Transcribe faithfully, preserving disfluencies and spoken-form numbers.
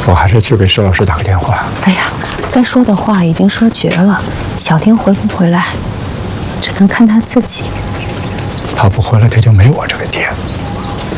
我还是去给石老师打个电话。 哎呀，该说的话已经说绝了，小天回不回来，只能看他自己。 他不回来，他就没我这个爹。